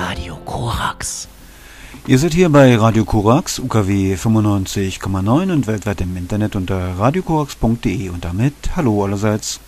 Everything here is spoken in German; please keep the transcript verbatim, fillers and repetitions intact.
Radio Korax. Ihr seid hier bei Radio Korax, U K W fünfundneunzig Komma neun und weltweit im Internet unter radiokorax punkt de und damit hallo allerseits.